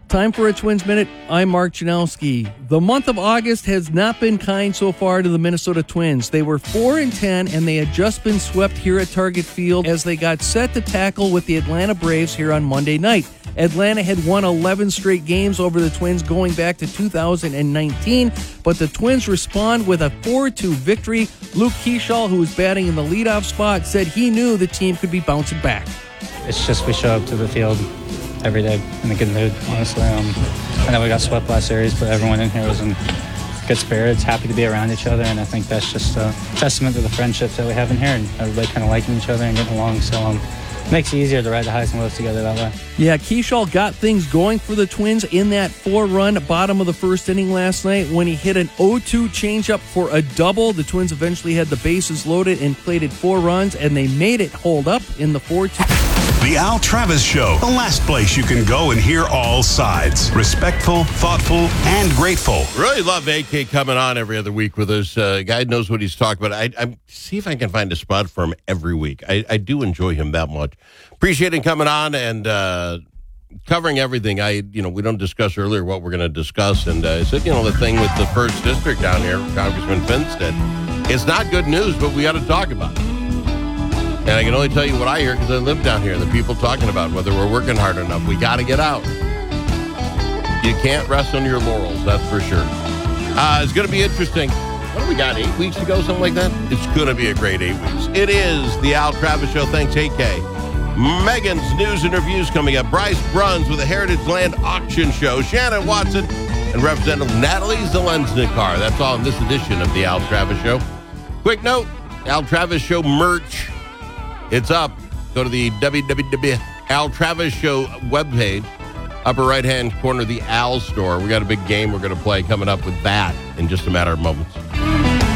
Time for a Twins Minute. I'm Mark Janowski. The month of August has not been kind so far to the Minnesota Twins. They were 4-10, and they had just been swept here at Target Field as they got set to tackle with the Atlanta Braves here on Monday night. Atlanta had won 11 straight games over the Twins going back to 2019, but the Twins respond with a 4-2 victory. Luke Keeschall, who was batting in the leadoff spot, said he knew the team could be bouncing back. It's just we show up to the field every day in a good mood, honestly. I know we got swept last series, but everyone in here was in good spirits, happy to be around each other, and I think that's just a testament to the friendships that we have in here and everybody kind of liking each other and getting along. So it makes it easier to ride the highs and lows together that way. Yeah, Keeschall got things going for the Twins in that 4-run bottom of the first inning last night when he hit an 0-2 changeup for a double. The Twins eventually had the bases loaded and plated 4 runs, and they made it hold up in the 4-2. The Al Travis Show, the last place you can go and hear all sides. Respectful, thoughtful, and grateful. Really love AK coming on every other week with us. Guy knows what he's talking about. I see if I can find a spot for him every week. I do enjoy him that much. Appreciate him coming on and covering everything. We don't discuss earlier what we're going to discuss. And I said, the thing with the first district down here, Congressman Finstead, it's not good news, but we got to talk about it. And I can only tell you what I hear because I live down here. The people talking about whether we're working hard enough. We got to get out. You can't rest on your laurels, that's for sure. It's going to be interesting. What do we got, 8 weeks to go, something like that? It's going to be a great 8 weeks. It is the Al Travis Show. Thanks, AK. Megan's news and reviews coming up. Bryce Bruns with the Heritage Land Auction Show. Shannon Watson and Representative Natalie Zelensnikar. That's all in this edition of the Al Travis Show. Quick note, Al Travis Show merch. It's up. Go to the Al Travis Show webpage. Upper right-hand corner, the Al store. We got a big game we're going to play coming up with that in just a matter of moments.